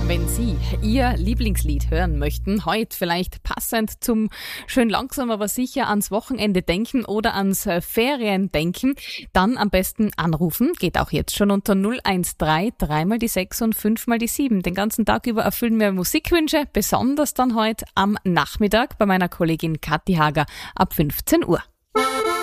Wenn Sie Ihr Lieblingslied hören möchten, heute vielleicht passend zum schön langsam, aber sicher ans Wochenende denken oder ans Ferien denken, dann am besten anrufen. Geht auch jetzt schon unter 013 3 mal die 6 und 5 mal die 7. Den ganzen Tag über erfüllen wir Musikwünsche, besonders dann heute am Nachmittag bei meiner Kollegin Kathi Hager ab 15 Uhr.